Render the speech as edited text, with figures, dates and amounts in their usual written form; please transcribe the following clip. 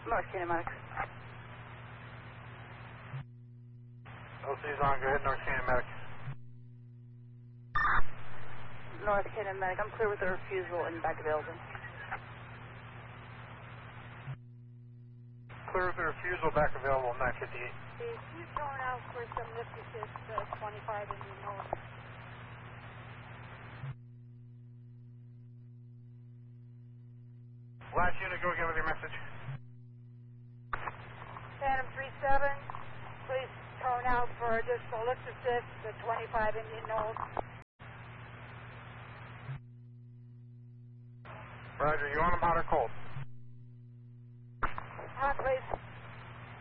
North Kinematics. LC's on, go ahead, North Kinematics. North Kinematic, I'm clear with the refusal and back available. Clear with the refusal, back available, 958. Is you throwing out for some lift assist 25 in the north? Last unit, go again with your message. Phantom 37, please turn out for additional lift assist 25 Indian North. Roger, you on them hot or cold? Hot, please.